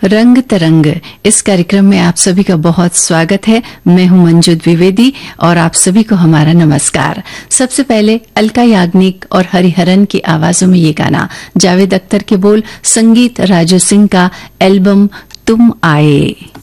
रंग तरंग इस कार्यक्रम में आप सभी का बहुत स्वागत है। मैं हूं मंजू द्विवेदी और आप सभी को हमारा नमस्कार। सबसे पहले अलका याग्निक और हरिहरन की आवाजों में ये गाना, जावेद अख्तर के बोल, संगीत राजू सिंह का, एल्बम तुम आए।